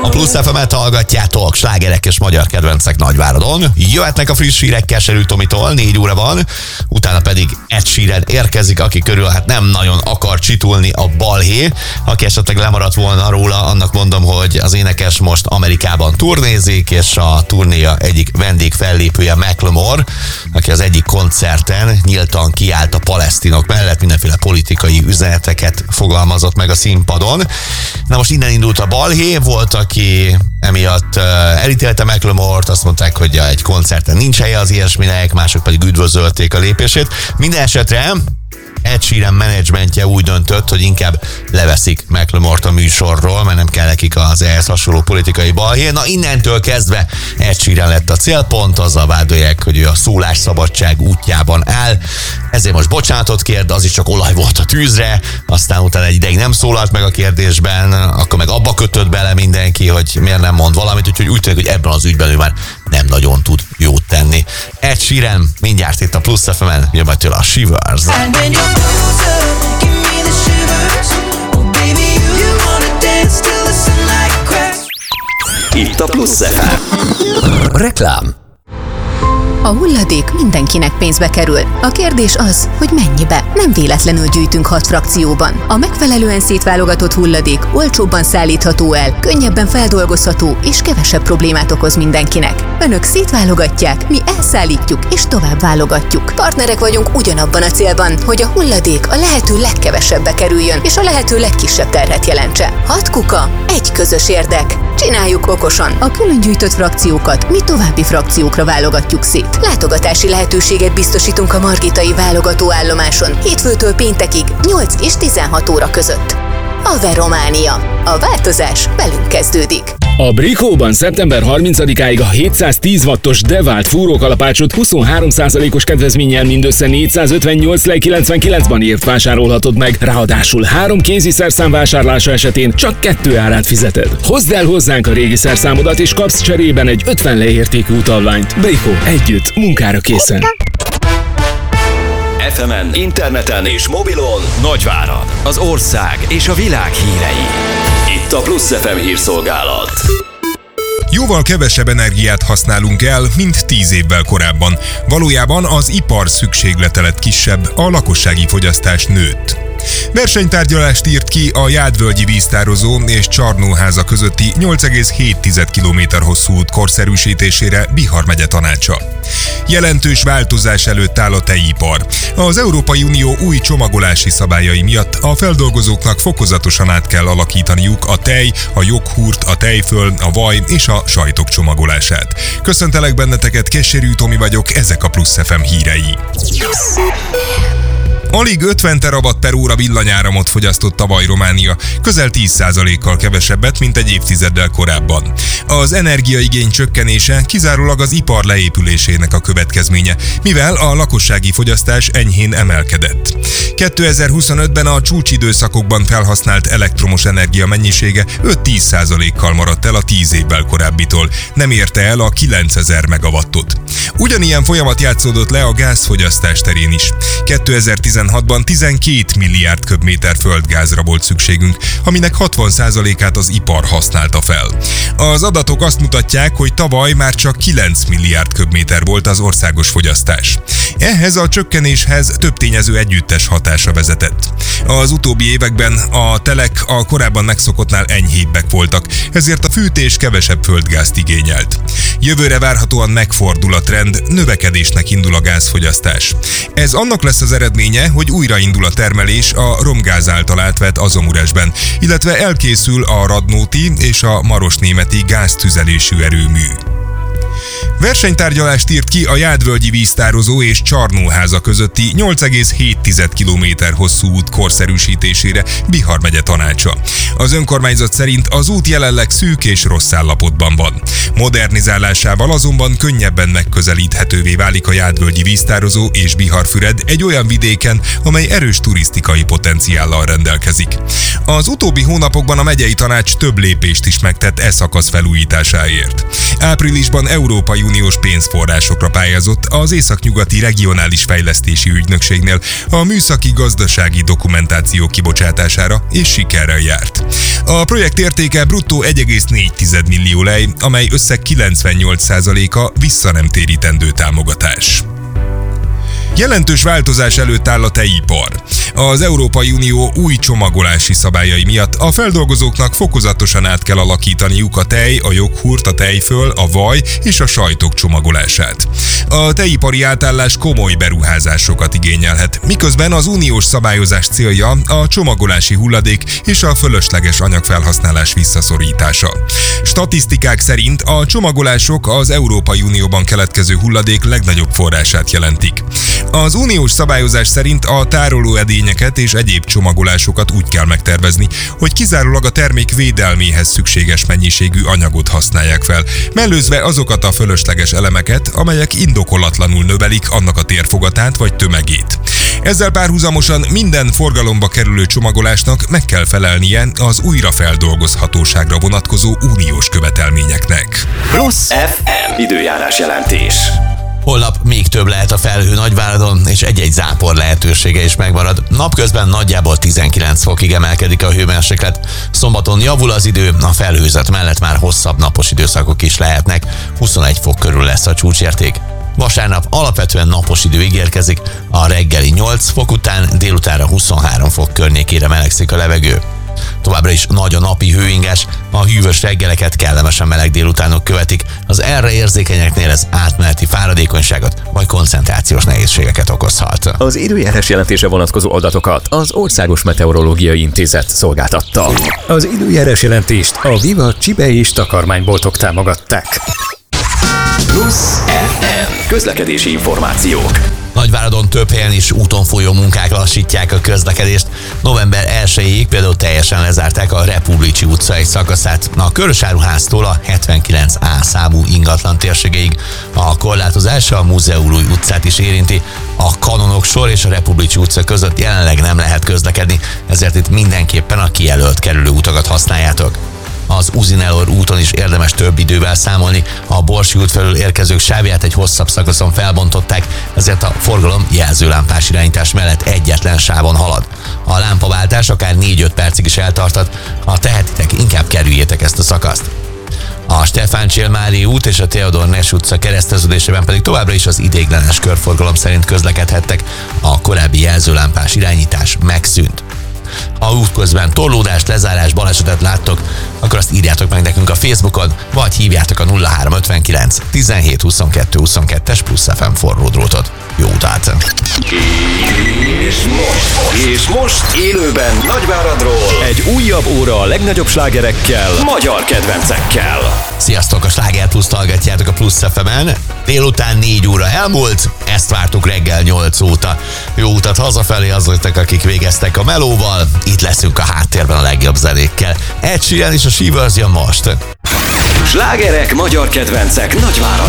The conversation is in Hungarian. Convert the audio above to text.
A Plusz FM-et hallgatjátok, slágerek és magyar kedvencek Nagyváradon. Jöhetnek a friss hírek Keserű Tomitól, 4 óra van, utána pedig Ed Sheeran érkezik, aki körül hát nem nagyon akar csitulni a balhé. Aki esetleg lemaradt volna róla, annak mondom, hogy az énekes most Amerikában turnézik, és a turnéja egyik vendég fellépője Macklemore, aki az egyik koncerten nyíltan kiállt a palesztinok mellett, mindenféle politikai üzeneteket fogalmazott meg a színpadon. Na most innen indult a balhé, volt, aki emiatt elítélte Macklemore-t, azt mondták, hogy egy koncerten nincs helye az ilyesminek, mások pedig üdvözölték a lépését. Minden esetre Ed Sheeran menedzsmentje úgy döntött, hogy inkább leveszik Macklemore-t a műsorról, mert nem kell nekik az ehhez hasonló politikai balhé. Na innentől kezdve Ed Sheeran lett a célpont, azzal vádolják, hogy ő a szólásszabadság útjában áll. Ezért most bocsánatot kérd, az is csak olaj volt a tűzre, aztán utána egy ideig nem szólalt meg a kérdésben, akkor meg abba kötött bele mindenki, hogy miért nem mond valamit, úgyhogy úgy tűnik, hogy ebben az ügyben ő már nem nagyon tud jót tenni. Ed Sheeran mindjárt itt a Plusz FM-en, jön majd tőle a Shivers. Itt a Plusz FM. Reklám. A hulladék mindenkinek pénzbe kerül. A kérdés az, hogy mennyibe. Nem véletlenül gyűjtünk 6 frakcióban. A megfelelően szétválogatott hulladék olcsóbban szállítható el, könnyebben feldolgozható és kevesebb problémát okoz mindenkinek. Önök szétválogatják, mi elszállítjuk és tovább válogatjuk. Partnerek vagyunk ugyanabban a célban, hogy a hulladék a lehető legkevesebbe kerüljön és a lehető legkisebb terhet jelentse. 6 kuka, egy közös érdek. Csináljuk okosan. A külön gyűjtött frakciókat mi további frakciókra válogatjuk szét. Látogatási lehetőséget biztosítunk a margitai válogatóállomáson hétfőtől péntekig 8 és 16 óra között. Ave Románia. A változás velünk kezdődik. A Brikóban szeptember 30-áig a 710 wattos devált fúrókalapácsot 23%-os kedvezménnyel mindössze 458,99-ban ért vásárolhatod meg, ráadásul 3 kézi szerszám vásárlása esetén csak 2 árát fizeted. Hozd el hozzánk a régi szerszámodat és kapsz cserében egy 50 leértékű utalványt. Brikó, együtt, munkára készen. FM-en, interneten és mobilon Nagyvárad, az ország és a világ hírei. Itt a Plusz FM hírszolgálat. Jóval kevesebb energiát használunk el, mint 10 évvel korábban. Valójában az ipar szükséglete lett kisebb, a lakossági fogyasztás nőtt. Versenytárgyalást írt ki a Jádvölgyi víztározó és Csarnóháza közötti 8,7 km hosszú út korszerűsítésére Bihar megye tanácsa. Jelentős változás előtt áll a tejipar. Az Európai Unió új csomagolási szabályai miatt a feldolgozóknak fokozatosan át kell alakítaniuk a tej, a joghurt, a tejföl, a vaj és a sajtok csomagolását. Köszöntelek benneteket, Keserű Tomi vagyok, ezek a Plusz FM hírei. Alig 50 terawatt/óra villanyáramot fogyasztott tavaly Románia, közel 10%-kal kevesebbet, mint egy évtizeddel korábban. Az energiaigény csökkenése kizárólag az ipar leépülésének a következménye, mivel a lakossági fogyasztás enyhén emelkedett. 2025-ben a csúcsidőszakokban felhasznált elektromos energia mennyisége 5-10%-kal maradt el a 10 évvel korábbitól, nem érte el a 9000 megawattot. Ugyanilyen folyamat játszódott le a gázfogyasztás terén is. 2016-ban 12 milliárd köbméter földgázra volt szükségünk, aminek 60%-át az ipar használta fel. Az adatok azt mutatják, hogy tavaly már csak 9 milliárd köbméter volt az országos fogyasztás. Ehhez a csökkenéshez több tényező együttes hatása vezetett. Az utóbbi években a telek a korábban megszokottnál enyhébbek voltak, ezért a fűtés kevesebb földgázt igényelt. Jövőre várhatóan megfordul a trend, növekedésnek indul a gázfogyasztás. Ez annak lesz az eredménye, hogy újraindul a termelés a romgáz által átvett Azomuresben, illetve elkészül a radnóti és a marosnémeti gáztüzelésű erőmű. Versenytárgyalást írt ki a Jádvölgyi víztározó és Csarnóháza közötti 8,7 km hosszú út korszerűsítésére Bihar megye tanácsa. Az önkormányzat szerint az út jelenleg szűk és rossz állapotban van. Modernizálásával azonban könnyebben megközelíthetővé válik a Jádvölgyi víztározó és Biharfüred egy olyan vidéken, amely erős turisztikai potenciállal rendelkezik. Az utóbbi hónapokban a megyei tanács több lépést is megtett e szakasz felújításáért. Áprilisban Európai Uniós pénzforrásokra pályázott az Északnyugati Regionális Fejlesztési Ügynökségnél a műszaki gazdasági dokumentáció kibocsátására, és sikerrel járt. A projekt értéke bruttó 1,4 millió lej, amely összeg 98%-a vissza nem térítendő támogatás. Jelentős változás előtt áll a tejipar. Az Európai Unió új csomagolási szabályai miatt a feldolgozóknak fokozatosan át kell alakítaniuk a tej, a joghurt, a tejföl, a vaj és a sajtok csomagolását. A tejipari átállás komoly beruházásokat igényelhet, miközben az uniós szabályozás célja a csomagolási hulladék és a fölösleges anyagfelhasználás visszaszorítása. Statisztikák szerint a csomagolások az Európai Unióban keletkező hulladék legnagyobb forrását jelentik. Az uniós szabályozás szerint a tárolóedényeket és egyéb csomagolásokat úgy kell megtervezni, hogy kizárólag a termék védelméhez szükséges mennyiségű anyagot használják fel, mellőzve azokat a fölösleges elemeket, amelyek indokolatlanul növelik annak a térfogatát vagy tömegét. Ezzel párhuzamosan minden forgalomba kerülő csomagolásnak meg kell felelnie az újrafeldolgozhatóságra vonatkozó uniós követelményeknek. Plusz FM időjárás jelentés. Holnap még több lehet a felhő Nagyváradon, és egy-egy zápor lehetősége is megmarad. Napközben nagyjából 19 fokig emelkedik a hőmérséklet. Szombaton javul az idő, a felhőzet mellett már hosszabb napos időszakok is lehetnek. 21 fok körül lesz a csúcsérték. Vasárnap alapvetően napos idő ígérkezik, a reggeli 8 fok után délutánra 23 fok környékére melegszik a levegő. Továbbra is nagy a napi hőingás, a hűvös reggeleket kellemesen meleg délutánok követik, az erre érzékenyeknél ez átmeneti fáradékonyságot vagy koncentrációs nehézségeket okozhat. Az időjárás jelentése vonatkozó adatokat az Országos Meteorológiai Intézet szolgáltatta. Az időjárás jelentést a Viva Csibe és takarmányboltok támogatták. Plusz FM közlekedési információk. Nagyváradon több helyen is úton folyó munkák lassítják a közlekedést. November 1-ig például teljesen lezárták a Republicsi utca egy szakaszát a Körösáruháztól a 79A számú ingatlan térségéig. A korlátozás a Múzeumúj utcát is érinti. A Kanonok sor és a Republicsi utca között jelenleg nem lehet közlekedni, ezért itt mindenképpen a kijelölt kerülőutakat használjátok. Az Uzi-Nelor úton is érdemes több idővel számolni, a Borsi út felől érkezők sávját egy hosszabb szakaszon felbontották, ezért a forgalom jelzőlámpás irányítás mellett egyetlen sávon halad. A lámpaváltás akár 4-5 percig is eltartat, ha tehetitek, inkább kerüljétek ezt a szakaszt. A Stefán Csilmári út és a Theodor Ness utca kereszteződésében pedig továbbra is az ideiglenes körforgalom szerint közlekedhettek, a korábbi jelzőlámpás irányítás megszűnt. Ha útközben torlódást, lezárás, balesetet láttok, akkor azt írjátok meg nekünk a Facebookon, vagy hívjátok a 0359 17 22 22-es Plusz FM forró drótot. Jó utát! És most élőben Nagyváradról egy újabb óra a legnagyobb slágerekkel, magyar kedvencekkel. Sziasztok, a Sláger Pluszt hallgatjátok a Plusz FM-en. Délután 4 óra elmúlt, ezt vártuk reggel 8 óta. Jó utat hazafelé azoknak, akik végeztek a melóval. Itt leszünk a háttérben a legjobb zenékkel. Ed Sheeran és a Shivers jön most. Slágerek, magyar kedvencek Nagyváradon.